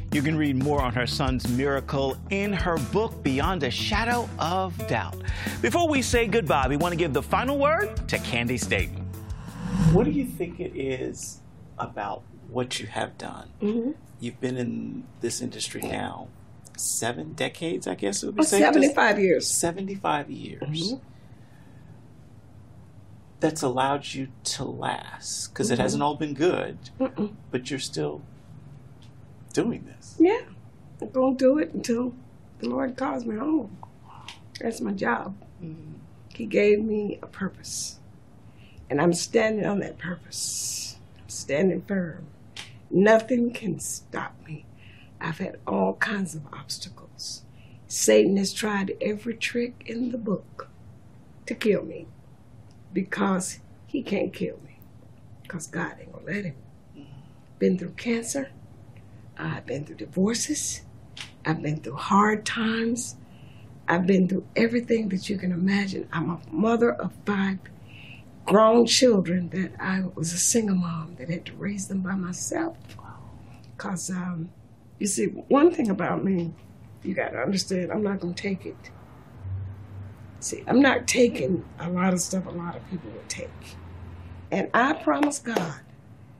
You can read more on her son's miracle in her book, Beyond a Shadow of Doubt. Before we say goodbye, we want to give the final word to Candi Staton. What do you think it is about what you have done? Mm-hmm. You've been in this industry now 7 decades, I guess it would be safe 75 years. 75 years. Mm-hmm. That's allowed you to last, because it hasn't all been good, but you're still doing this. Yeah, I'm going to do it until the Lord calls me home. That's my job. Mm-hmm. He gave me a purpose, and I'm standing on that purpose. I'm standing firm. Nothing can stop me. I've had all kinds of obstacles. Satan has tried every trick in the book to kill me, because he can't kill me, because God ain't gonna let him. Been through cancer. I've been through divorces. I've been through hard times. I've been through everything that you can imagine. I'm a mother of 5 grown children that I was a single mom that had to raise them by myself. Because, you see, one thing about me, you got to understand, I'm not going to take it. See, I'm not taking a lot of stuff a lot of people would take. And I promise God